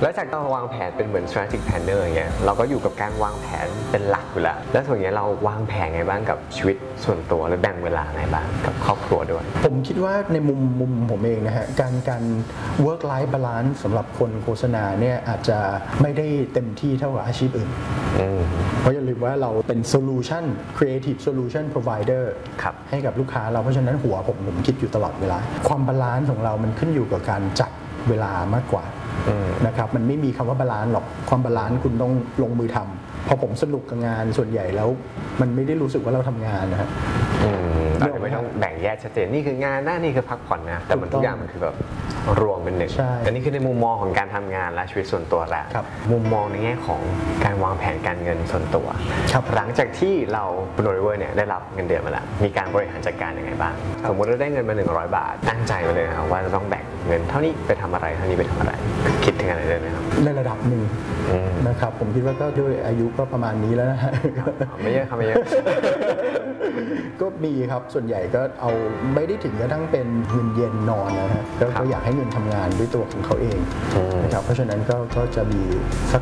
แล้วจากการวางแผนเป็นเหมือน strategic planner อย่างเงี้ยเราก็อยู่กับการวางแผนเป็นหลักอยู่แล้วแล้วส่วนใหญ่เราวางแผนไงบ้างกับชีวิตส่วนตัวและแบ่งเวลาไงบ้างกับครอบครัวด้วยผมคิดว่าในมุมผมเองนะฮะการ work life balance สำหรับคนโฆษณาเนี่ยอาจจะไม่ได้เต็มที่เท่ากับอาชีพอื่นเพราะอย่าลืมว่าเราเป็น solution creative solution provider ให้กับลูกค้าเราเพราะฉะนั้นหัวผมคิดอยู่ตลอดเวลาความบาลานซ์ของเรามันขึ้นอยู่กับการจัดเวลามากกว่านะครับมันไม่มีคำว่าบาลานซ์หรอกความบาลานซ์คุณต้องลงมือทำพอผมสนุกกับงานส่วนใหญ่แล้วมันไม่ได้รู้สึกว่าเราทำงานนะฮะเราไม่ต้องแบ่งแยกชัดเจนนี่คืองานนะนี่คือพักผ่อนนะแต่มันทุกอย่างมันคือแบบรวมเป็นหนึ่งอันนี้คือในมุมมองของการทำงานและชีวิตส่วนตัวแล้วมุมมองในแง่ของการวางแผนการเงินส่วนตัวหลังจากที่เราคุณโอลิเวอร์เนี่ยได้รับเงินเดือนมาแล้วมีการบริหารจัดการยังไงบ้างสมมติเราได้เงินมา100 บาทตั้งใจมาเลยครับว่าจะต้องแบ่งเงินเท่านี้ไปทำอะไรเท่านี้ไปทำอะไรคิดถึงอะไรได้ไหมครับในระดับหนึ่งนะครับผมคิดว่าก็ด้วยอายุก็ประมาณนี้แล้วนะไม่เยอะครับไม่เยอะก็มีครับส่วนใหญ่ก็เอาไม่ได้ถึงกระทั่งเป็นเงินเย็นนอนนะฮะก็อยากให้เงินทำงานด้วยตัวของเขาเองนะครับเพราะฉะนั้นก็จะมีสัก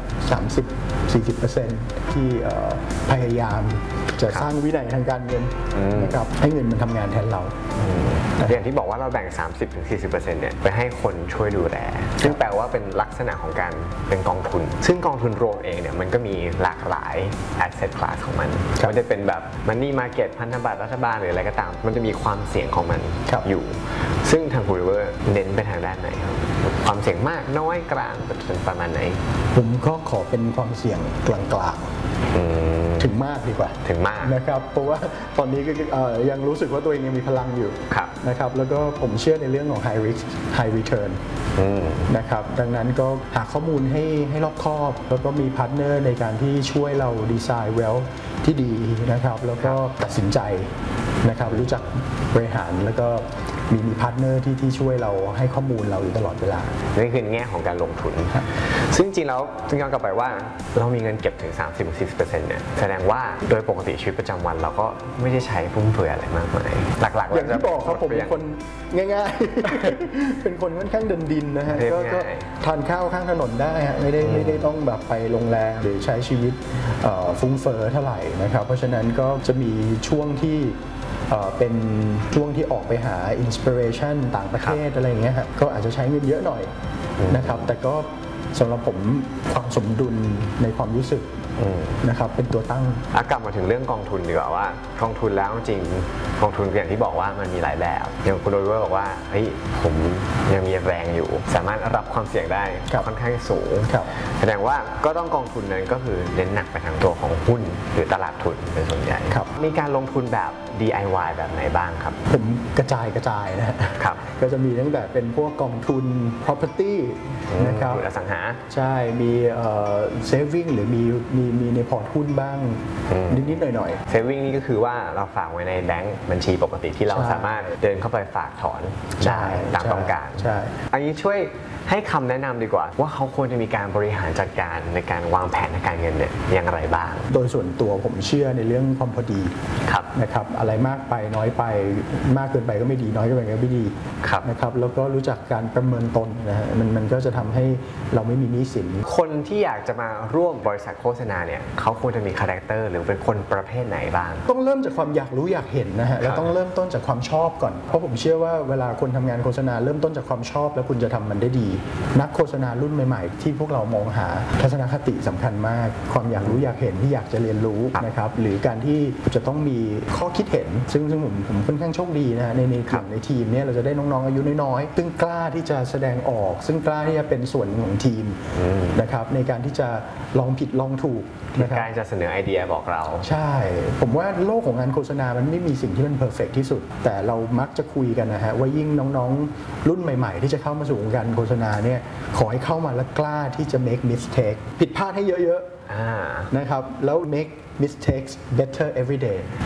30-40% ที่พยายามจะสร้างวินัยทางการเงินนะครับให้เงินมันทำงานแทนเราอย่างที่บอกว่าเราแบ่ง 30-40% เนี่ยไปให้คนช่วยดูแลซึ่งแปลว่าเป็นลักษณะของการเป็นกองทุนซึ่งกองทุนรวมเองเนี่ยมันก็มีหลากหลาย asset class ของมันมันจะเป็นแบบ money market พันธบัตรรัฐบาลหรืออะไรก็ตามมันจะมีความเสี่ยงของมันอยู่ซึ่งทาง Forever เน้นไปทางด้านไหนครับความเสี่ยงมากน้อยกลางเป็นประมาณไหนผมก็ขอเป็นความเสี่ยงกลางๆถึงมากดีกว่าถึงมากนะครับเพราะว่าตอนนี้ก็ยังรู้สึกว่าตัวเองยังมีพลังอยู่นะครับแล้วก็ผมเชื่อในเรื่องของ high risk high return นะครับดังนั้นก็หาข้อมูลให้รอบคอบแล้วก็มีพาร์ทเนอร์ในการที่ช่วยเราดีไซน์ wealth ที่ดีนะครับแล้วก็ตัดสินใจนะครับรู้จักบริหารแล้วก็มีพาร์ทเนอร์ที่ช่วยเราให้ข้อมูลเราอยู่ตลอดเวลานี่คือแง่ของการลงทุนซึ่งจริงแล้วจึงย้อนกลับไปว่าเรามีเงินเก็บถึง 30-40% เนี่ยแสดงว่าโดยปกติชีวิตประจำวันเราก็ไม่ได้ใช้ฟุ่มเฟือยอะไรมากมายหลักๆอย่างที่บอกครับผมเป็นคนง่ายๆเป็นคนค่อนข้างเดินดินนะฮะก็ทานข้าวข้างถนนได้ฮะไม่ได้ต้องแบบไปโรงแรมหรือใช้ชีวิตฟุ้งเฟ้อเท่าไหร่นะครับเพราะฉะนั้นก็จะมีช่วงที่เป็นช่วงที่ออกไปหาอินสปิเรชันต่างประเทศอะไรอย่างเงี้ยฮะก็อาจจะใช้เงินเยอะหน่อยนะครับแต่ก็สำหรับผมความสมดุลในความรู้สึกนะครับเป็นตัวตั้งกลับมาถึงเรื่องกองทุนดีกว่าว่ากองทุนแล้วจริงกองทุนอย่างที่บอกว่ามันมีหลายแบบอย่างคุณโอลิเวอร์บอกว่าเฮ้ยผมยังมีแรงอยู่สามารถรับความเสี่ยงได้ค่อนข้างสูงแสดงว่าก็ต้องกองทุนนั้นก็คือเน้นหนักไปทางตัวของหุ้นหรือตลาดทุนเป็นส่วนใหญ่มีการลงทุนแบบ DIY แบบไหนบ้างครับผมกระจายนะครับก็จะมีตั้งแต่เป็นพวกกองทุน property นะครับอสังหาใช่มีsaving หรือมีในพอร์ตหุ้นบ้างนิดๆหน่อยๆ saving นี่ก็คือว่าเราฝากไว้ในแบงก์บัญชีปกติที่เราสามารถเดินเข้าไปฝากถอนได้ตามต้องการใช่อันนี้ช่วยให้คำแนะนำดีกว่าว่าเขาควรจะมีการบริหารจัดการในการวางแผนทางการเงินเนี่ยอย่างไรบ้างโดยส่วนตัวผมเชื่อในเรื่องความพอดีนะครับอะไรมากไปน้อยไปมากเกินไปก็ไม่ดีน้อยเกินไปก็ไม่ดีนะครับแล้วก็รู้จักการประเมินตนนะฮะมันก็จะทำให้เราไม่มีหนี้สินคนที่อยากจะมาร่วมบริษัทโฆษณาเนี่ยเขาควรจะมีคาแรคเตอร์หรือเป็นคนประเภทไหนบ้างต้องเริ่มจากความอยากรู้อยากเห็นนะฮะแล้วต้องเริ่มต้นจากความชอบก่อนเพราะผมเชื่อว่าเวลาคนทำงานโฆษณาเริ่มต้นจากความชอบแล้วคุณจะทำมันได้ดีนักโฆษณารุ่นใหม่ๆที่พวกเรามองหาทัศนคติสำคัญมากความอยากรู้อยากเห็นที่อยากจะเรียนรู้นะครับหรือการที่จะต้องมีข้อคิดเห็นซึ่งผมค่อนข้างโชคดีนะในทีมเนี่ยเราจะได้น้องๆอายุน้อยๆซึ่งกล้าที่จะแสดงออกซึ่งกล้าที่จะเป็นส่วนของทีมนะครับในการที่จะลองผิดลองถูกนะครับการจะเสนอไอเดียบอกเราใช่ผมว่าโลกของงานโฆษณามันไม่มีสิ่งที่มันเพอร์เฟกต์ที่สุดแต่เรามักจะคุยกันนะฮะว่ายิ่งน้องๆรุ่นใหม่ๆที่จะเข้ามาสู่วงการโฆษณาเนี่ยขอให้เข้ามาแล้วกล้าที่จะ make mistake ผิดพลาดให้เยอะๆนะครับแล้ว make mistakes better every day ทำข้อ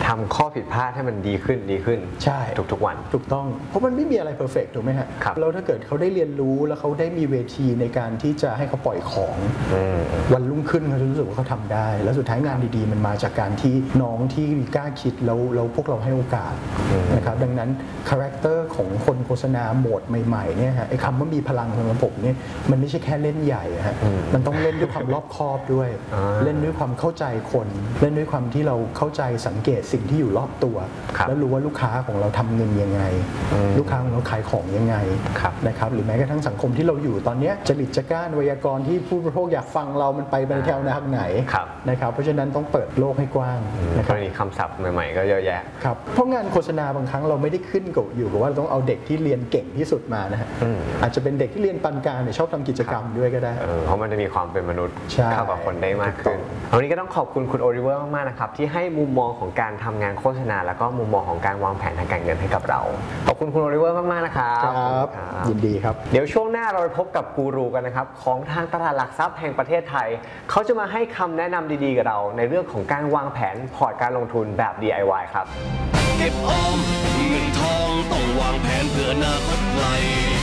อผิดพลาดให้มันดีขึ้นใช่ทุกวันถูกต้องเพราะมันไม่มีอะไรเพอร์เฟกต์ถูกไหมฮะแล้วถ้าเกิดเขาได้เรียนรู้แล้วเขาได้มีเวทีในการที่จะให้เขาปล่อยของวันรุ่งขึ้นเขาจะรู้สึกว่าเขาทำได้แล้วสุดท้ายงานดีๆมันมาจากการที่น้องที่กล้าคิดแล้วพวกเราให้โอกาสนะครับดังนั้นคาแรคเตอร์ของคนโฆษณาโหมดใหม่ๆเนี่ยฮะไอ้คำว่ามีพลังของผมเนี่ยมันไม่ใช่แค่เล่นใหญ่ฮะมันต้องเล่นด้วยความรอบคอบด้วยเล่นด้วยความเข้าใจคนเล่นด้วยความที่เราเข้าใจสังเกตสิ่งที่อยู่รอบตัวแล้วรู้ว่าลูกค้าของเราทำเงินยังไงลูกค้าของเราขายของยังไงนะครับหรือแม้กระทั่งสังคมที่เราอยู่ตอนนี้จริตจักร้านไวยากรณ์ที่ผู้บริโภคอยากฟังเรามันไปแถวทางไหนนะครับเพราะฉะนั้นต้องเปิดโลกให้กว้างนะครับมีคำศัพท์ใหม่ๆก็เยอะแยะครับเพราะงานโฆษณาบางครั้งเราไม่ได้ขึ้นกับอยู่กับว่าเราต้องเอาเด็กที่เรียนเก่งที่สุดมานะฮะอาจจะเป็นเด็กที่เรียนปานกลางชอบทำกิจกรรมด้วยก็ได้เพราะมันจะมีความเป็นมนุษย์เข้ากับคนได้มากขึ้นวันนี้ก็ต้องขอบคุณคุณโอลิเวอร์มากๆนะครับที่ให้มุมมองของการทำงานโฆษณาแล้วก็มุมมองของการวางแผนทางการเงินให้กับเราขอบคุณคุณโอลิเวอร์มากๆนะครับยินดีครับเดี๋ยวช่วงหน้าเราไปพบกับกูรูกันนะครับของทางตลาดหลักทรัพย์แห่งประเทศไทยเขาจะมาให้คำแนะนำดีๆกับเราในเรื่องของการวางแผนพอร์ตการลงทุนแบบ DIY ครับเก็บออมเงินทองต้องวางแผนเพื่ออนาคตไกล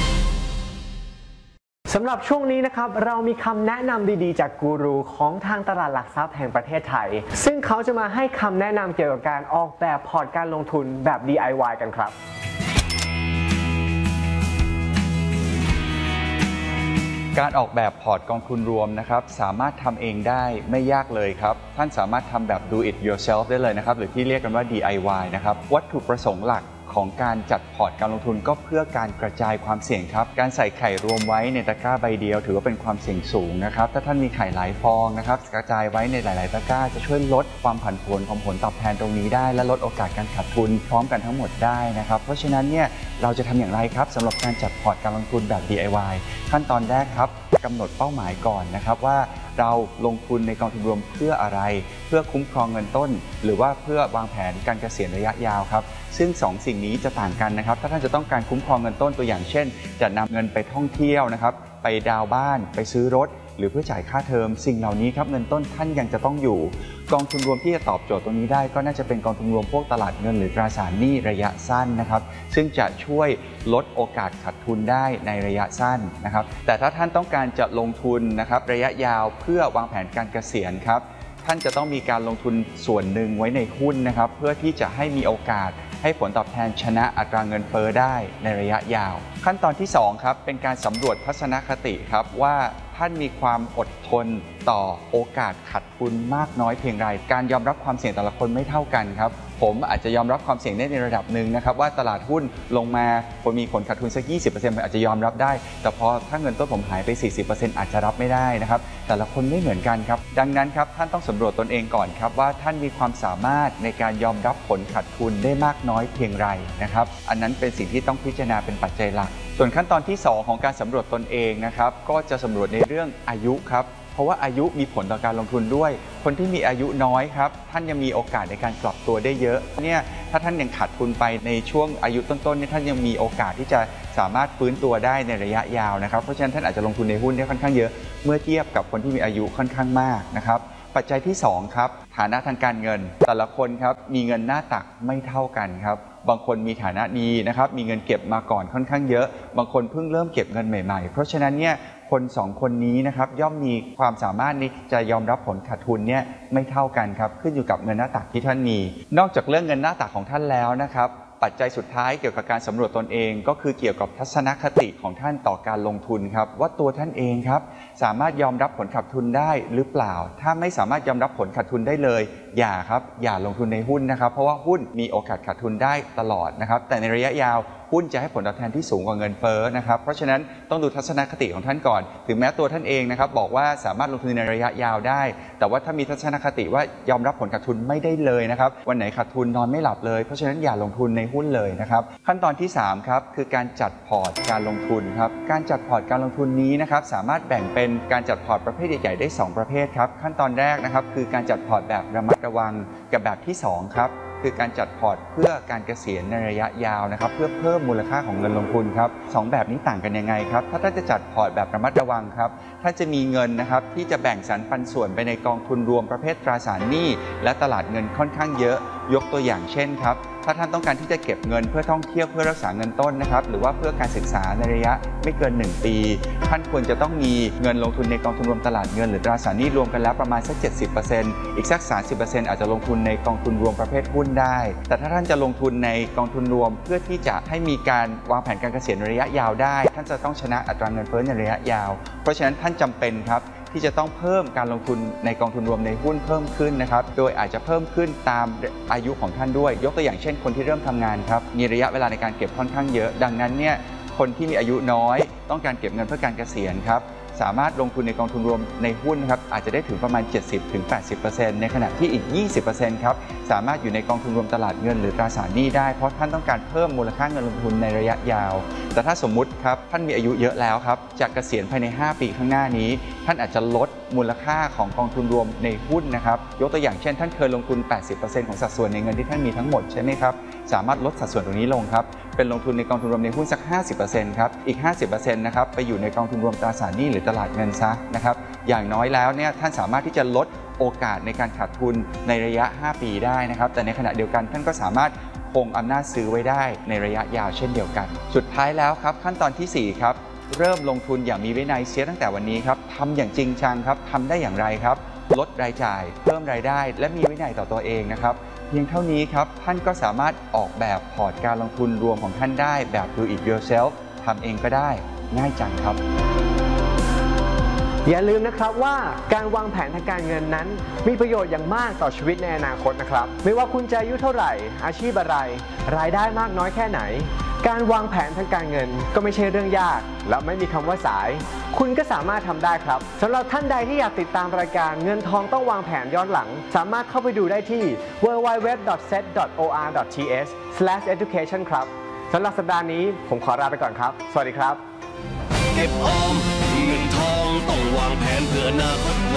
สำหรับช่วงนี้นะครับเรามีคำแนะนำดีๆจากกูรูของทางตลาดหลักทรัพย์แห่งประเทศไทยซึ่งเขาจะมาให้คำแนะนำเกี่ยวกับการออกแบบพอร์ตการลงทุนแบบ DIY กันครับการออกแบบพอร์ตกองทุนรวมนะครับสามารถทำเองได้ไม่ยากเลยครับท่านสามารถทำแบบ do it yourself ได้เลยนะครับหรือที่เรียกกันว่า DIY นะครับวัตถุประสงค์หลักของการจัดพอร์ตการลงทุนก็เพื่อการกระจายความเสี่ยงครับการใส่ไข่รวมไว้ในตะกร้าใบเดียวถือว่าเป็นความเสี่ยงสูงนะครับถ้าท่านมีไข่หลายฟองนะครับกระจายไว้ในหลายๆตะกร้าจะช่วยลดความผันผวนของผลตอบแทนตรงนี้ได้และลดโอกาสการขาดทุนพร้อมกันทั้งหมดได้นะครับเพราะฉะนั้นเนี่ยเราจะทำอย่างไรครับสำหรับการจัดพอร์ตการลงทุนแบบ DIY ขั้นตอนแรกครับกำหนดเป้าหมายก่อนนะครับว่าเราลงทุนในกองทุนรวมเพื่ออะไรเพื่อคุ้มครองเงินต้นหรือว่าเพื่อวางแผนการเกษียณระยะยาวครับซึ่ง2 สิ่งนี้จะต่างกันนะครับถ้าท่านจะต้องการคุ้มครองเงินต้นตัวอย่างเช่นจะนำเงินไปท่องเที่ยวนะครับไปดาวน์บ้านไปซื้อรถหรือเพื่อจ่ายค่าเทอมสิ่งเหล่านี้ครับเงินต้นท่านยังจะต้องอยู่กองทุนรวมที่จะตอบโจทย์ตรงนี้ได้ก็น่าจะเป็นกองทุนรวมพวกตลาดเงินหรือตราสารหนี้ระยะสั้นนะครับซึ่งจะช่วยลดโอกาสขาดทุนได้ในระยะสั้นนะครับแต่ถ้าท่านต้องการจะลงทุนนะครับระยะยาวเพื่อวางแผนการเกษียณครับท่านจะต้องมีการลงทุนส่วนหนึ่งไว้ในหุ้นนะครับเพื่อที่จะให้มีโอกาสให้ผลตอบแทนชนะอัตราเงินเฟ้อได้ในระยะยาวขั้นตอนที่2ครับเป็นการสำรวจทัศนคติครับว่าท่านมีความอดทนต่อโอกาสขาดทุนมากน้อยเพียงไรการยอมรับความเสี่ยงแต่ละคนไม่เท่ากันครับผมอาจจะยอมรับความเสี่ยงได้ในระดับหนึ่งนะครับว่าตลาดหุ้นลงมาผมมีผลขาดทุนสัก 20% ผมอาจจะยอมรับได้แต่พอถ้าเงินต้นผมหายไป 40% อาจจะรับไม่ได้นะครับแต่ละคนไม่เหมือนกันครับดังนั้นครับท่านต้องสำรวจตนเองก่อนครับว่าท่านมีความสามารถในการยอมรับผลขาดทุนได้มากน้อยเพียงไรนะครับอันนั้นเป็นสิ่งที่ต้องพิจารณาเป็นปัจจัยหลักส่วนขั้นตอนที่2ของการสำรวจตนเองนะครับก็จะสำรวจในเรื่องอายุครับเพราะว่าอายุมีผลต่อการลงทุนด้วยคนที่มีอายุน้อยครับท่านยังมีโอกาสในการกลับตัวได้เยอะเนี่ยถ้าท่านยังขาดทุนไปในช่วงอายุต้นๆเนี่ยท่านยังมีโอกาสที่จะสามารถฟื้นตัวได้ในระยะยาวนะครับเพราะฉะนั้นท่านอาจจะลงทุนในหุ้นได้ค่อนข้างเยอะเมื่อเทียบกับคนที่มีอายุค่อนข้างมากนะครับปัจจัยที่2ครับฐานะทางการเงินแต่ละคนครับมีเงินหน้าตักไม่เท่ากันครับบางคนมีฐานะดีนะครับมีเงินเก็บมาก่อนค่อนข้างเยอะบางคนเพิ่งเริ่มเก็บเงินใหม่ๆเพราะฉะนั้นเนี่ยคน2คนนี้นะครับย่อมมีความสามารถที่จะยอมรับผลขาดทุนเนี่ยไม่เท่ากันครับขึ้นอยู่กับเงินหน้าตักที่ท่านมีนอกจากเรื่องเงินหน้าตักของท่านแล้วนะครับปัจจัยสุดท้ายเกี่ยวกับการสำรวจตนเองก็คือเกี่ยวกับทัศนคติของท่านต่อการลงทุนครับว่าตัวท่านเองครับสามารถยอมรับผลขาดทุนได้หรือเปล่าถ้าไม่สามารถยอมรับผลขาดทุนได้เลยอย่าลงทุนในหุ้นนะครับเพราะว่าหุ้นมีโอกาสขาดทุนได้ตลอดนะครับแต่ในระยะยาวหุ้นจะให้ผลตอบแทนที่สูงกว่าเงินเฟ้อนะครับเพราะฉะนั้นต้องดูทัศนคติของท่านก่อนถึงแม้ตัวท่านเองนะครับบอกว่าสามารถลงทุนในระยะยาวได้แต่ว่าถ้ามีทัศนคติว่ายอมรับผลขาดทุนไม่ได้เลยนะครับวันไหนขาดทุนนอนไม่หลับเลยเพราะฉะนั้นอย่าลงทุนในหุ้นเลยนะครับขั้นตอนที่3ครับคือการจัดพอร์ตการลงทุนครับการจัดพอร์ตการลงทุนนี้นะครับสามารถแบ่งเป็นการจัดพอร์ตประเภทใหญ่ๆได้2ประเภทครับขั้นตอนแรกนะครับคือการจัดพอร์ตแบบระมัดระวังกับแบบที่2ครับคือการจัดพอร์ตเพื่อการเกษียณในระยะยาวนะครับเพื่อเพิ่มมูลค่าของเงินลงทุนครับ2แบบนี้ต่างกันยังไงครับถ้าท่านจะจัดพอร์ตแบบระมัดระวังครับท่านจะมีเงินนะครับที่จะแบ่งสรรปันส่วนไปในกองทุนรวมประเภทตราสารหนี้และตลาดเงินค่อนข้างเยอะยกตัวอย่างเช่นครับถ้าท่านต้องการที่จะเก็บเงินเพื่อท่องเที่ยวเพื่อรักษาเงินต้นนะครับหรือว่าเพื่อการศึกษาในระยะไม่เกิน1 ปีท่านควรจะต้องมีเงินลงทุนในกองทุนรวมตลาดเงินหรือตราสารหนี้รวมกันแล้วประมาณสัก 70% อีกสัก 30% อาจจะลงทุนในกองทุนรวมประเภทหุ้นได้แต่ถ้าท่านจะลงทุนในกองทุนรวมเพื่อที่จะให้มีการวางแผนการเกษียณในระยะยาวได้ท่านจะต้องชนะอัตราเงินเฟ้อในระยะยาวเพราะฉะนั้นท่านจำเป็นครับที่จะต้องเพิ่มการลงทุนในกองทุนรวมในหุ้นเพิ่มขึ้นนะครับโดยอาจจะเพิ่มขึ้นตามอายุของท่านด้วยยกตัวอย่างเช่นคนที่เริ่มทำงานครับมีระยะเวลาในการเก็บค่อนข้างเยอะดังนั้นเนี่ยคนที่มีอายุน้อยต้องการเก็บเงินเพื่อการเกษียณครับสามารถลงทุนในกองทุนรวมในหุ้นครับอาจจะได้ถึงประมาณ 70-80% ในขณะที่อีก 20% ครับสามารถอยู่ในกองทุนรวมตลาดเงินหรือตราสารหนี้ได้เพราะท่านต้องการเพิ่มมูลค่าเงินลงทุนในระยะยาวแต่ถ้าสมมุติครับท่านมีอายุเยอะแล้วครับจะเกษียณภายใน5 ปีข้างหน้านี้ท่านอาจจะลดมูลค่าของกองทุนรวมในหุ้นนะครับยกตัวอย่างเช่นท่านเคยลงทุน 80% ของสัดส่วนในเงินที่ท่านมีทั้งหมดใช่ไหมครับสามารถลดสัดส่วนตรงนี้ลงครับเป็นลงทุนในกองทุนรวมในหุ้นสัก 50% ครับอีก 50% นะครับไปอยู่ในกองทุนรวมตราสารหนี้หรือตลาดเงินซะนะครับอย่างน้อยแล้วเนี่ยท่านสามารถที่จะลดโอกาสในการขาดทุนในระยะ5 ปีได้นะครับแต่ในขณะเดียวกันท่านก็สามารถคงอำนาจซื้อไว้ได้ในระยะยาวเช่นเดียวกันสุดท้ายแล้วครับขั้นตอนที่4ครับเริ่มลงทุนอย่างมีวินัยเสียตั้งแต่วันนี้ครับทำอย่างจริงจังครับทำได้อย่างไรครับลดรายจ่ายเพิ่มรายได้และมีวินัยต่อตัวเองนะครับเพียงเท่านี้ครับท่านก็สามารถออกแบบพอร์ตการลงทุนรวมของท่านได้แบบ do it yourself ทำเองก็ได้ง่ายจังครับอย่าลืมนะครับว่าการวางแผนทางการเงินนั้นมีประโยชน์อย่างมากต่อชีวิตในอนาคตนะครับไม่ว่าคุณจะอายุเท่าไหร่อาชีพอะไรรายได้มากน้อยแค่ไหนการวางแผนทางการเงินก็ไม่ใช่เรื่องยากและไม่มีคำว่าสายคุณก็สามารถทำได้ครับสำหรับท่านใดที่อยากติดตามรายการเงินทองต้องวางแผนย้อนหลังสามารถเข้าไปดูได้ที่ www.set.or.th/education ครับสำหรับสัปดาห์นี้ผมขอลาไปก่อนครับสวัสดีครับเก็บออมเงินทองต้องวางแผนเพื่ออนาคตไกล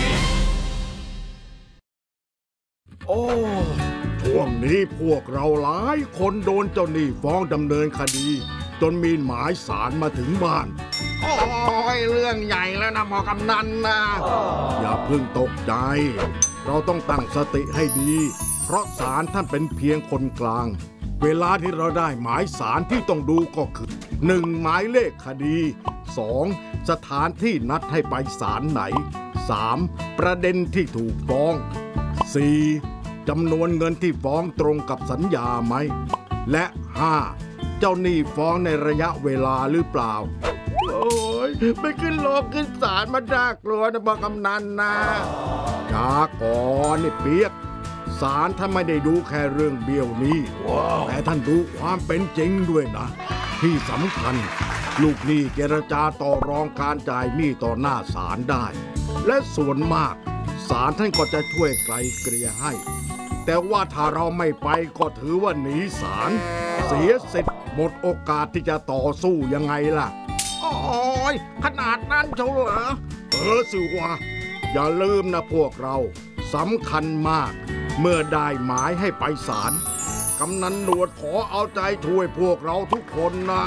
โอ้ช่วงนี้พวกเราหลายคนโดนเจ้าหนี้ฟ้องดำเนินคดีจนมีหมายศาลมาถึงบ้านโอ้ยเรื่องใหญ่แล้วนะหมอกำนันนะอย่าเพิ่งตกใจเราต้องตั้งสติให้ดีเพราะศาลท่านเป็นเพียงคนกลางเวลาที่เราได้หมายศาลที่ต้องดูก็คือ 1. หมายเลขคดี 2. สถานที่นัดให้ไปศาลไหน 3. ประเด็นที่ถูกฟ้อง 4. จำนวนเงินที่ฟ้องตรงกับสัญญาไหมและ 5. เจ้าหนี้ฟ้องในระยะเวลาหรือเปล่าโอ้ยไม่ขึ้นโลกขึ้นศาลมาน่ากลัวนะบอกำนันนะช้าก่อนนี่เปียกศาลท่านไม่ได้ดูแค่เรื่องเบี้ยวนี้แต่ท่านดูความเป็นจริงด้วยนะที่สำคัญลูกหนี้เจรจาต่อรองการจ่ายหนี้ต่อหน้าศาลได้และส่วนมากศาลท่านก็จะช่วยไกลเกลี่ยให้แต่ว่าถ้าเราไม่ไปก็ถือว่าหนีศาลเสียสิทธิ์หมดโอกาสที่จะต่อสู้ยังไงล่ะโอ้ยขนาดนั้นเฉเหรอสิวะอย่าลืมนะพวกเราสำคัญมากเมื่อได้หมายให้ไปศาลกำนันหนวดขอเอาใจช่วยพวกเราทุกคนนะ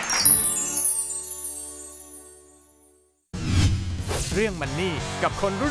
เรื่องมันนี่กับคนรุ่น